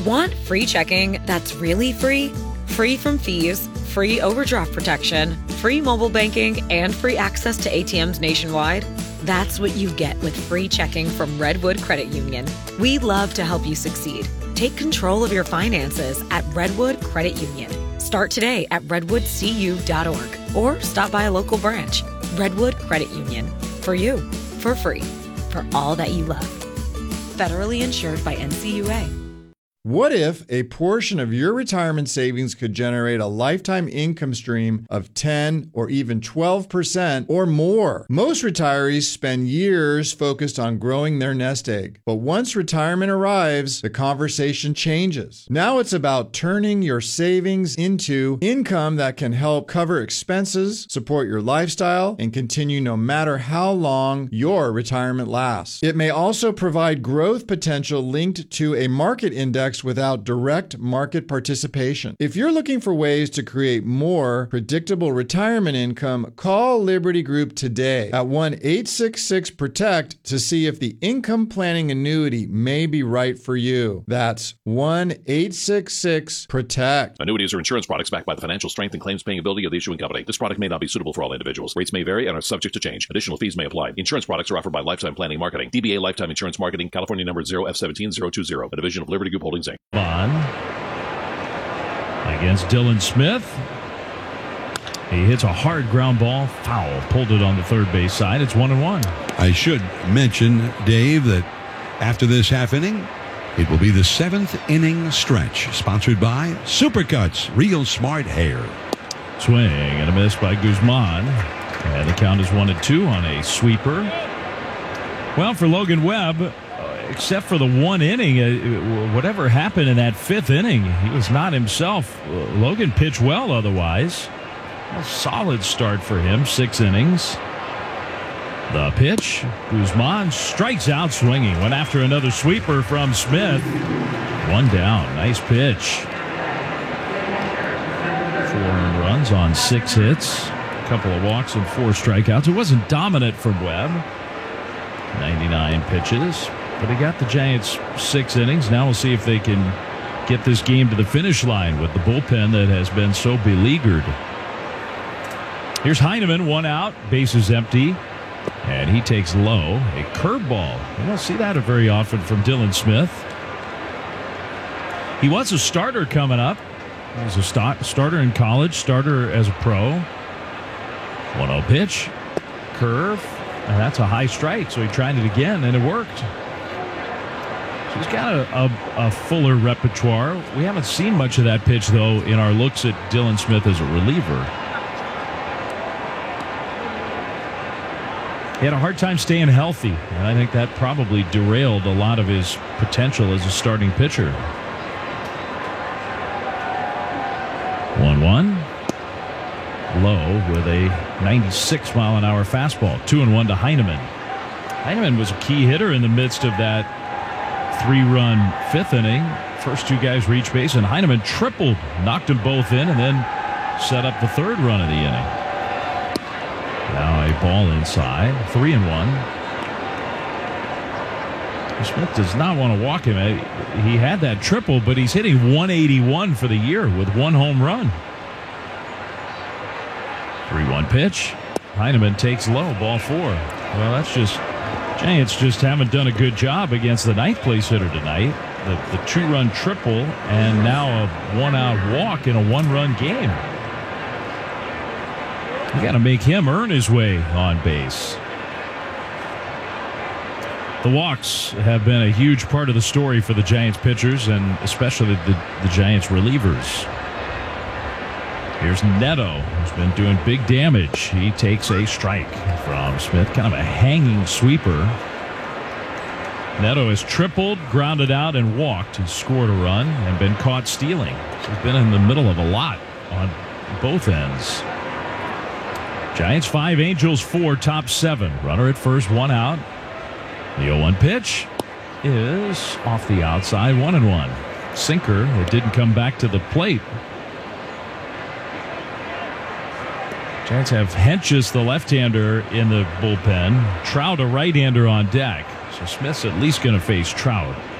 Want free checking that's really free? Free from fees, free overdraft protection, free mobile banking, and free access to ATMs nationwide? That's what you get with free checking from Redwood Credit Union. We love to help you succeed. Take control of your finances at Redwood Credit Union. Start today at redwoodcu.org or stop by a local branch. Redwood Credit Union. For you, for free, for all that you love. Federally insured by NCUA. What if a portion of your retirement savings could generate a lifetime income stream of 10 or even 12% or more? Most retirees spend years focused on growing their nest egg. But once retirement arrives, the conversation changes. Now it's about turning your savings into income that can help cover expenses, support your lifestyle, and continue no matter how long your retirement lasts. It may also provide growth potential linked to a market index without direct market participation. If you're looking for ways to create more predictable retirement income, call Liberty Group today at 1-866-PROTECT to see if the income planning annuity may be right for you. That's 1-866-PROTECT. Annuities are insurance products backed by the financial strength and claims paying ability of the issuing company. This product may not be suitable for all individuals. Rates may vary and are subject to change. Additional fees may apply. Insurance products are offered by Lifetime Planning Marketing. DBA Lifetime Insurance Marketing, California number 0F17020, a division of Liberty Group Holdings, Inc. On against Dylan Smith. He hits a hard ground ball, foul, pulled it on the third base side. It's 1-1. I should mention, Dave, that after this half inning, it will be the 7th inning stretch, sponsored by Supercuts, Real Smart Hair. Swing and a miss by Guzman. And the count is 1-2 on a sweeper. Well, for Logan Webb, except for the one inning, whatever happened in that 5th inning, he was not himself. Logan pitched well otherwise. A solid start for him, 6 innings. The pitch, Guzman strikes out swinging. Went after another sweeper from Smith. 1 down, nice pitch. 4 earned runs on 6 hits. A couple of walks and 4 strikeouts. It wasn't dominant from Webb. 99 pitches. But they got the Giants 6 innings. Now we'll see if they can get this game to the finish line with the bullpen that has been so beleaguered. Here's Heineman, 1 out, bases empty, and he takes low a curveball. You don't see that very often from Dylan Smith. He was a starter coming up. He was a starter in college, starter as a pro. 1-0 pitch, curve, and that's a high strike. So he tried it again, and it worked. So he's got a fuller repertoire. We haven't seen much of that pitch, though, in our looks at Dylan Smith as a reliever. He had a hard time staying healthy, and I think that probably derailed a lot of his potential as a starting pitcher. 1-1. Low with a 96-mile-an-hour fastball. 2-1 to Heineman. Heineman was a key hitter in the midst of that 3-run 5th inning. First 2 guys reached base, and Heineman tripled, knocked them both in, and then set up the 3rd run of the inning. Now a ball inside, 3-1. Smith does not want to walk him. He had that triple, but he's hitting 181 for the year with 1 home run. 3-1 pitch. Heineman takes low, ball 4. Well, that's just, Giants just haven't done a good job against the 9th place hitter tonight. The 2-run triple and now a 1-out walk in a 1-run game. You got to make him earn his way on base. The walks have been a huge part of the story for the Giants pitchers and especially the Giants relievers. Here's Neto, who's been doing big damage. He takes a strike from Smith, kind of a hanging sweeper. Neto has tripled, grounded out, and walked. He's scored a run and been caught stealing. So he's been in the middle of a lot on both ends. Giants 5, Angels 4, top 7. Runner at first, 1 out. The 0-1 pitch is off the outside, 1-1. Sinker that didn't come back to the plate. Giants have Hentges, the left-hander, in the bullpen. Trout, a right-hander, on deck. So Smith's at least going to face Trout.